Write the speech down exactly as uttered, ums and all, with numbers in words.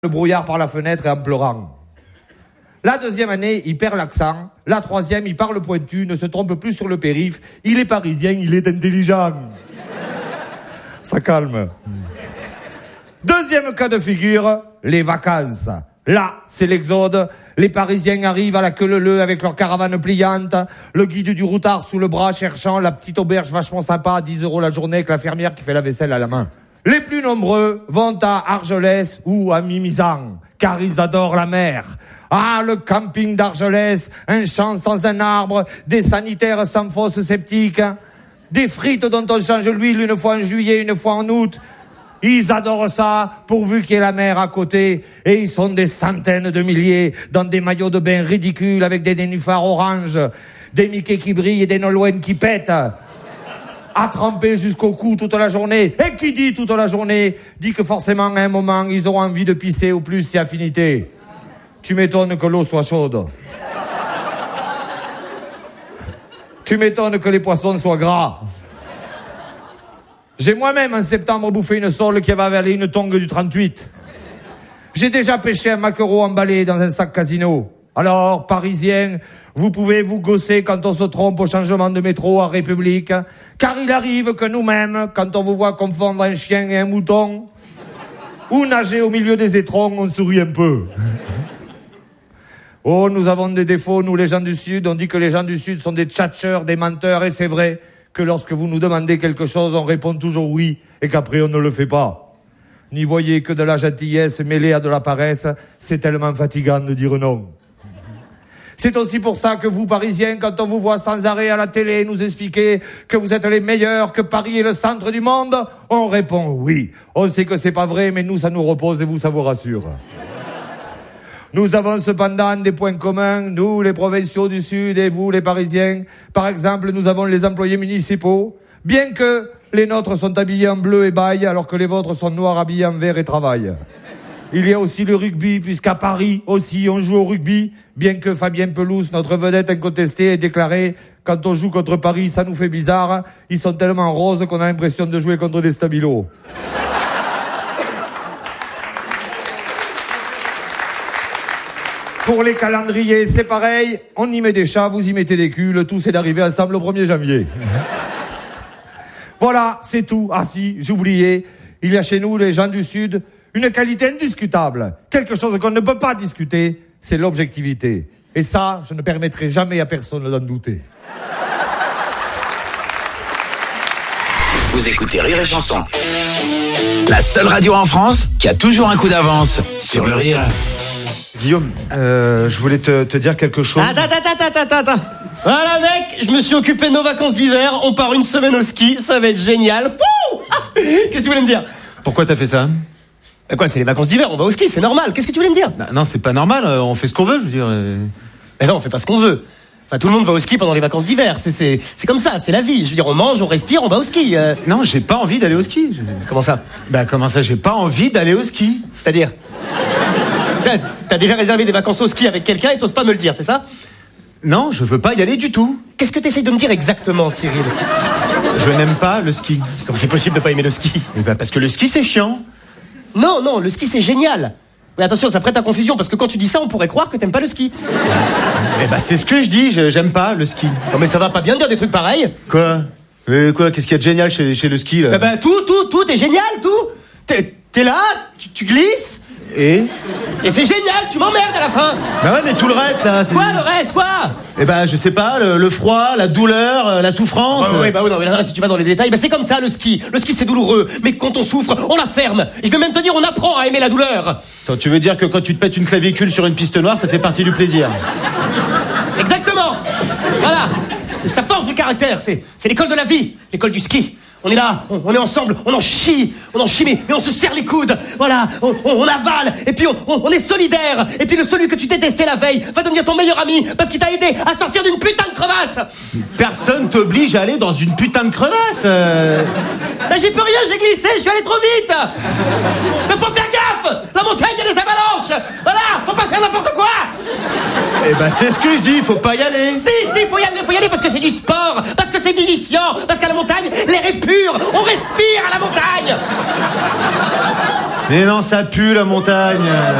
le brouillard par la fenêtre et en pleurant. La deuxième année, il perd l'accent. La troisième, il parle pointu, ne se trompe plus sur le périph'. Il est parisien, il est intelligent. Ça calme. Deuxième cas de figure, les vacances. Là, c'est l'exode. Les Parisiens arrivent à la queue leu avec leur caravane pliante, le guide du routard sous le bras cherchant la petite auberge vachement sympa à dix euros la journée avec la fermière qui fait la vaisselle à la main. Les plus nombreux vont à Argelès ou à Mimizan, car ils adorent la mer. Ah, le camping d'Argelès, un champ sans un arbre, des sanitaires sans fosse septique, des frites dont on change l'huile une fois en juillet, une fois en août. Ils adorent ça, pourvu qu'il y ait la mer à côté. Et ils sont des centaines de milliers dans des maillots de bain ridicules avec des nénuphars oranges, des Mickey qui brillent et des Nolwenn qui pètent. À tremper jusqu'au cou toute la journée. Et qui dit toute la journée, dit que forcément à un moment, ils auront envie de pisser, ou plus si affinité. Tu m'étonnes que l'eau soit chaude. Tu m'étonnes que les poissons soient gras. J'ai moi-même en septembre bouffé une sole qui avait avalé une tongue du trente-huit. J'ai déjà pêché un maquereau emballé dans un sac casino. Alors, Parisiens, vous pouvez vous gausser quand on se trompe au changement de métro à République, car il arrive que nous-mêmes, quand on vous voit confondre un chien et un mouton, ou nager au milieu des étrons, on sourit un peu. Oh, nous avons des défauts, nous les gens du Sud. On dit que les gens du Sud sont des tchatcheurs, des menteurs, et c'est vrai que lorsque vous nous demandez quelque chose, on répond toujours oui, et qu'après on ne le fait pas. N'y voyez que de la gentillesse mêlée à de la paresse, c'est tellement fatigant de dire non. C'est aussi pour ça que vous, Parisiens, quand on vous voit sans arrêt à la télé nous expliquer que vous êtes les meilleurs, que Paris est le centre du monde, on répond oui. On sait que c'est pas vrai, mais nous, ça nous repose et vous, ça vous rassure. Nous avons cependant des points communs, nous, les provinciaux du Sud, et vous, les Parisiens. Par exemple, nous avons les employés municipaux, bien que les nôtres sont habillés en bleu et baille, alors que les vôtres sont noirs habillés en vert et travaillent. Il y a aussi le rugby, puisqu'à Paris aussi on joue au rugby, bien que Fabien Pelouse, notre vedette incontestée, ait déclaré « Quand on joue contre Paris, ça nous fait bizarre, ils sont tellement roses qu'on a l'impression de jouer contre des stabilos. » Pour les calendriers, c'est pareil, on y met des chats, vous y mettez des culs, le tout c'est d'arriver ensemble au premier janvier. Voilà, c'est tout. Ah si, j'oubliais, il y a chez nous, les gens du Sud, une qualité indiscutable, quelque chose qu'on ne peut pas discuter, c'est l'objectivité. Et ça, je ne permettrai jamais à personne d'en douter. Vous écoutez Rire et Chanson, la seule radio en France qui a toujours un coup d'avance sur le rire. Guillaume, euh, je voulais te, te dire quelque chose. Attends, attends, attends, attends, attends. Voilà mec, je me suis occupé de nos vacances d'hiver, on part une semaine au ski, ça va être génial. Pouh Qu'est-ce que tu voulais me dire? Pourquoi t'as fait ça? Quoi, c'est les vacances d'hiver, on va au ski, c'est normal. Qu'est-ce que tu voulais me dire? Non, non, c'est pas normal, on fait ce qu'on veut, je veux dire. Mais non, on fait pas ce qu'on veut. Enfin, tout le monde va au ski pendant les vacances d'hiver, c'est, c'est, c'est comme ça, c'est la vie. Je veux dire, on mange, on respire, on va au ski. Euh... Non, j'ai pas envie d'aller au ski. Je... Comment ça? Bah comment ça, j'ai pas envie d'aller au ski. C'est-à-dire? T'as, t'as déjà réservé des vacances au ski avec quelqu'un et t'oses pas me le dire, c'est ça? Non, je veux pas y aller du tout. Qu'est-ce que t'essayes de me dire exactement, Cyril? Je n'aime pas le ski. Comment c'est possible de pas aimer le ski? Eh ben parce que le ski c'est chiant. Non, non, le ski c'est génial. Mais attention, ça prête à confusion, parce que quand tu dis ça, on pourrait croire que t'aimes pas le ski. Eh ben c'est ce que je dis, je, j'aime pas le ski. Non mais ça va pas bien de dire des trucs pareils. Quoi? Euh, quoi? Qu'est-ce qu'il y a de génial chez, chez le ski, là? Eh ben tout, tout, tout est génial, tout. T'es, t'es là, tu, tu glisses. Et Et c'est génial, tu m'emmerdes à la fin. Bah ouais, mais tout le reste, là, c'est... Quoi, le reste, quoi? Eh ben, je sais pas, le, le froid, la douleur, euh, la souffrance... Bah oui, bah oui, non, mais là, si tu vas dans les détails, bah c'est comme ça, le ski. Le ski, c'est douloureux. Mais quand on souffre, on la ferme. Et je vais même te dire, on apprend à aimer la douleur. Attends, tu veux dire que quand tu te pètes une clavicule sur une piste noire, ça fait partie du plaisir? Exactement. Voilà. C'est, ça forge du caractère. C'est, c'est l'école de la vie, l'école du ski. On est là, on, on est ensemble, on en chie, on en chie, mais, mais on se serre les coudes, voilà, on, on, on avale, et puis on, on, on est solidaire, et puis le celui que tu détestais la veille va devenir ton meilleur ami, parce qu'il t'a aidé à sortir d'une putain de crevasse. Personne t'oblige à aller dans une putain de crevasse. euh... Là j'y peux rien, j'ai glissé, je suis allé trop vite. Mais faut faire gaffe, la montagne il y a des avalanches, voilà, faut pas faire n'importe quoi. Eh ben c'est ce que je dis, faut pas y aller. Si, si, faut y aller, faut y aller parce que c'est du sport, parce que c'est vivifiant, parce qu'à la montagne, l'air est pur, on respire à la montagne. Mais non, ça pue la montagne.